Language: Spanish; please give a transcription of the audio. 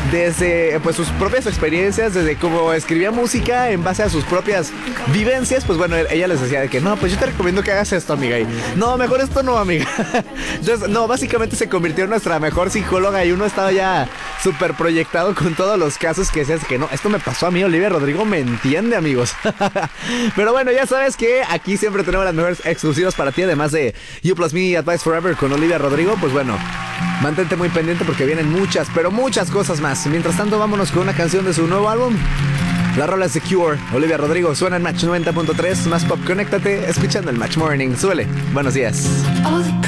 desde pues sus propias experiencias, desde cómo escribía música en base a sus propias vivencias. Pues bueno, ella les decía de que no, pues yo te recomiendo que hagas esto, amiga, y no, mejor esto no, amiga. Entonces, no, básicamente se convirtió en nuestra mejor psicóloga y uno estaba ya súper proyectado con todos los casos que decías que no, esto me pasó a mí, Olivia Rodrigo me entiende, amigos. Pero bueno, ya sabes que aquí siempre tenemos las mejores exclusivas para ti, además de You Plus Me Advice Forever con Olivia Rodrigo. Pues bueno, mantente muy pendiente porque vienen muchas, pero muchas cosas más. Mientras tanto, vámonos con una canción de su nuevo álbum. La rola es The Cure, Olivia Rodrigo, suena en Match 90.3, más pop, conéctate escuchando el Match Morning. Súbele, buenos días.